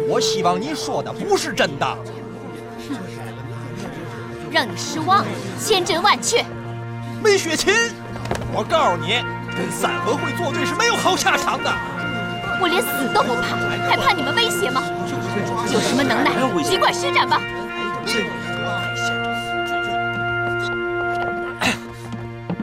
我希望你说的不是真的。 让你失望，千真万确。 梅雪琴，我告诉你，跟三合会作对是没有好下场的。 我连死都不怕，还怕你们威胁吗？有什么能耐，尽管施展吧。